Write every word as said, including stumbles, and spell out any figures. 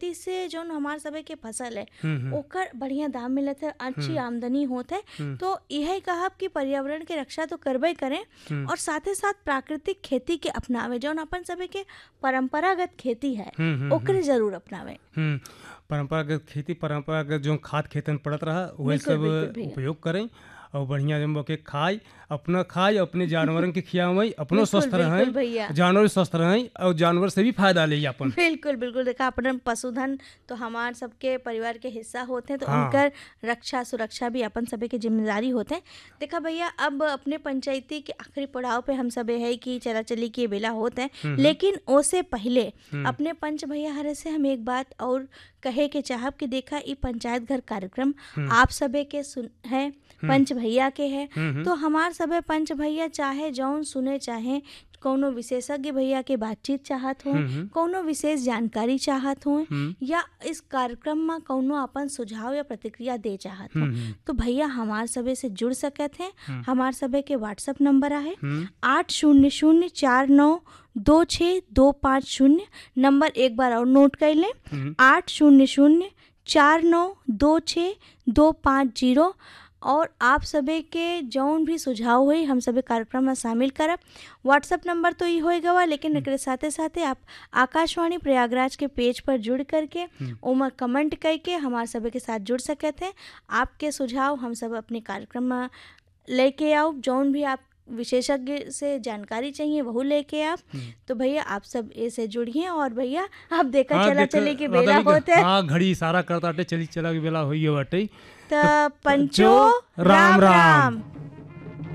खेती से जो हमार सबे के फसल है हम्म, हम्म, ओकर बढ़िया दाम मिलत है, अच्छी हम्म, आमदनी होत है। हम्म, तो यही कहब कि पर्यावरण के रक्षा तो करबे करें हम्म, और साथे साथ प्राकृतिक खेती के अपनावे, जौन अपन सबे के परंपरागत खेती है हम्म, हम्म, ओकरे जरूर अपनावे। हम्म। परंपरागत खेती, परंपरागत जो खाद खेतन पड़त रहा वही बिल्कुल सब बिल्कुल भैया। उपयोग करें और बढ़िया जम के खाए, अपना खाए, अपने जानवरन के खियावई, अपनो बिल्कुल स्वस्थ बिल्कुल रहें, भैया। जानवर भी स्वस्थ रहें और जानवर से भी फायदा ले अपन। बिल्कुल बिल्कुल, देखा अपन पशुधन तो हमार सबके परिवार के हिस्सा होते हैं, तो हाँ। उनकर रक्षा सुरक्षा भी अपन सबे के जिम्मेदारी होते हैं। देखा भैया, अब अपने पंचायती के आखिरी पड़ाव पे हम सबे है कि चला चली के बेला होते हैं, हम्म, लेकिन ओसे पहले हम्म, अपने पंच भैया हरे से हम एक बात और कहे के चाहब कि देखा ई पंचायत घर कार्यक्रम हम्म, आप सबे के सुन है, पंच भैया के है, हम्म, तो हमार सबे पंच भैया चाहे जौन सुने, चाहे कौनो विशेषज्ञ भैया के बातचीत चाहत हो, हम्म, कौनो विशेष जानकारी चाहत हो, हम्म, या इस कार्यक्रम में कौनो अपन सुझाव या प्रतिक्रिया दे चाहत हो, हम्म, तो भैया हमार सबे से जुड़ सकत हैं। हम्म, हमार सबे के व्हाट्सएप नंबर आहे हम्म, आठ शून्य शून्य चार नौ दो छः दो पाँच शून्य। नंबर एक बार और नोट कर लें, हम्म, आठ शून्य शून्य चार नौ दो छः दो पाँच जीरो। और आप सबे के जौन भी सुझाव हुई हम सबे कार्यक्रम में शामिल करब। व्हाट्सएप नंबर तो ये होएगा वा, लेकिन एकरे साथे साथे आप आकाशवाणी प्रयागराज के पेज पर जुड़ करके उमा कमेंट करके हमारे सबे के साथ जुड़ सकते हैं। आपके सुझाव हम सब अपने कार्यक्रम में लेके आओ, जौन भी आप विशेषज्ञ से जानकारी चाहिए वह लेके आप। तो भैया आप सब ऐसे जुड़िए और भैया आप देखा हाँ, चला देख- चले के बेला राधा होते हाँ घड़ी इशारा करता चली चला के बेला होई बाटे। त पंचो राम राम राम। राम।